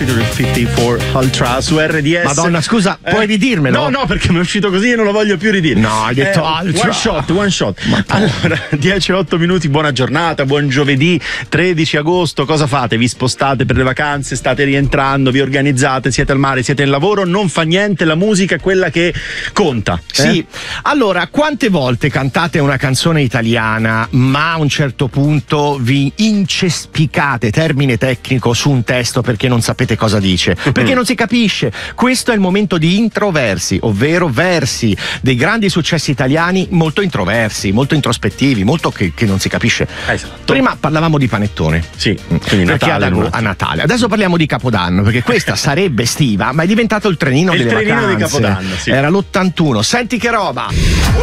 featuring 54 Ultra su RDS. Madonna, scusa, puoi ridirmelo? No, perché mi è uscito così e non lo voglio più ridire. No, hai detto Ultra. One shot. Allora, 10-8 minuti, buona giornata, buon giovedì 13 agosto. Cosa fate? Vi spostate per le vacanze, state rientrando, vi organizzate, siete al mare, siete in lavoro? Non fa niente, la musica è quella che conta. Sì, allora, quante volte cantate una canzone italiana ma a un certo punto vi incespicate, termine tecnico, su un testo perché non sapete cosa dice, perché non si capisce? Questo è il momento di introversi, ovvero versi dei grandi successi italiani molto introversi, molto introspettivi, molto che non si capisce. Esatto. Prima parlavamo di panettone. Sì, quindi Natale, a Natale. Adesso parliamo di Capodanno, perché questa sarebbe estiva, ma è diventato il trenino delle vacanze. Di Capodanno, sì. Era l'81. Senti che roba!